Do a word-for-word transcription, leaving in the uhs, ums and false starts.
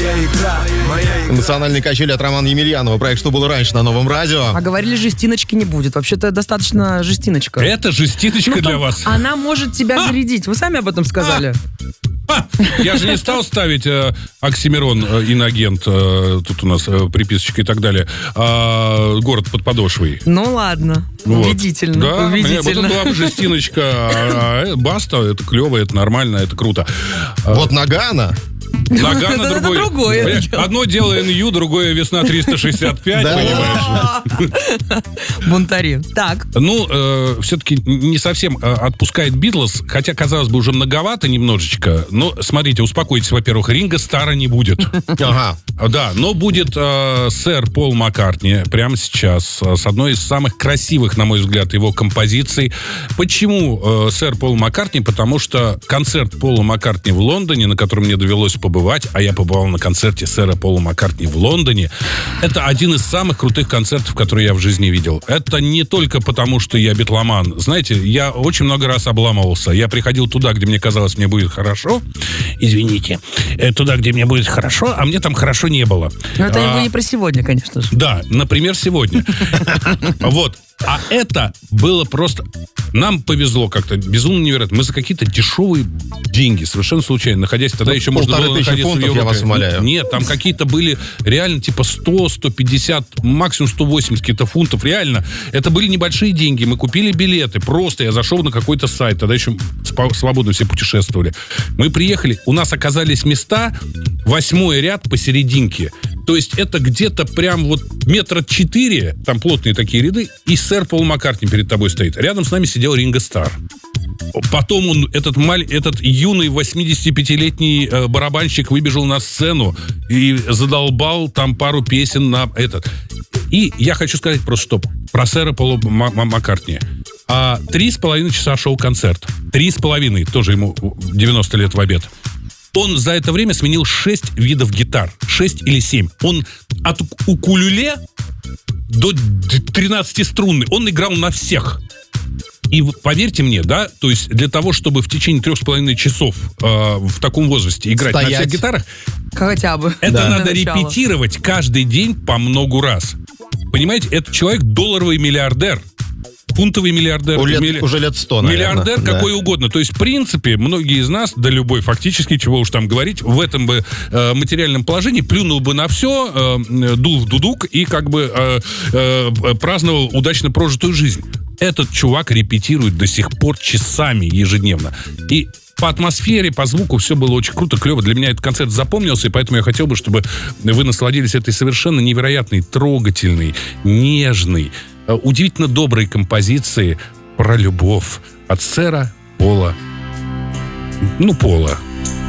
моя игра, моя игра. Национальные качели от Романа Емельянова. Проект «Что было раньше» на Новом радио. А говорили, жестиночки не будет. Вообще-то достаточно жестиночка. Это жестиночка Ну, для там вас. Она может тебя зарядить. Вы сами об этом сказали. А, я же не стал ставить э, оксимирон, э, иноагент, э, тут у нас э, приписочка и так далее, а, город под подошвой. Ну ладно. Вот. Убедительно. Да, мне, вот убедительно. это была бы жестиночка. А, а, баста, это клево, это нормально, это круто. А, Вот Нагана. Нагано Это другое. другое Понимаешь, дело. Одно дело эн ю, другое весна триста шестьдесят пять, Да. понимаешь? Бунтари. Так. Ну, э, все-таки не совсем э, отпускает Битлз, хотя, казалось бы, уже многовато немножечко. Но, смотрите, успокойтесь, во-первых, Ринго Стара не будет. Ага. Да, но будет э, сэр Пол Маккартни прямо сейчас э, с одной из самых красивых, на мой взгляд, его композиций. Почему э, сэр Пол Маккартни? Потому что концерт Пола Маккартни в Лондоне, на котором мне довелось побывать, а я побывал на концерте сэра Пола Маккартни в Лондоне, это один из самых крутых концертов, которые я в жизни видел. Это не только потому, что я битломан. Знаете, я очень много раз обламывался. Я приходил туда, где мне казалось, мне будет хорошо. Извините. э, Туда, где мне будет хорошо, а мне там хорошо не было. Но это А, не про сегодня, конечно же. Да, например, сегодня. Вот. А это было просто... Нам повезло как-то, безумно невероятно. Мы за какие-то дешевые деньги, совершенно случайно, находясь, тогда Ну, еще можно полторы было тысячи находиться в фунтов, я Европе. вас умоляю. Нет, там какие-то были реально типа сто, сто пятьдесят, максимум сто восемьдесят каких-то фунтов. Реально. Это были небольшие деньги. Мы купили билеты. Просто я зашел на какой-то сайт. Тогда еще спо- свободно все путешествовали. Мы приехали. У нас оказались места, восьмой ряд посерединке. То есть это где-то прям вот метра четыре, там плотные такие ряды, и сэр Пол Маккартни перед тобой стоит. Рядом с нами сидел Ринго Стар. Потом он, этот, маль, этот юный восьмидесятипятилетний э, барабанщик выбежал на сцену и задолбал там пару песен на этот. И я хочу сказать просто, что про сэра Пола Ма- Ма- Маккартни. А, три с половиной часа шел концерт. Три с половиной, тоже ему девяносто лет в обед. Он за это время сменил шесть видов гитар. Шесть или семь. Он от укулеле до тринадцатиструнной. Он играл на всех. И поверьте мне, да, то есть для того, чтобы в течение трех с половиной часов э, в таком возрасте играть Стоять. на всех гитарах, Хотя бы. это Да. надо Для начала. репетировать каждый день по многу раз. Понимаете, этот человек долларовый миллиардер. Фунтовый миллиардер. У лет- милли- уже лет сто, наверное. Миллиардер Да. какой угодно. То есть, в принципе, многие из нас, да любой фактически, чего уж там говорить, в этом бы э, материальном положении плюнул бы на все, э, дул в дудук и как бы э, э, праздновал удачно прожитую жизнь. Этот чувак репетирует до сих пор часами ежедневно. И по атмосфере, по звуку все было очень круто, клево. Для меня этот концерт запомнился, и поэтому я хотел бы, чтобы вы насладились этой совершенно невероятной, трогательной, нежной, э, удивительно доброй композицией про любовь от сэра Пола. Ну, Пола.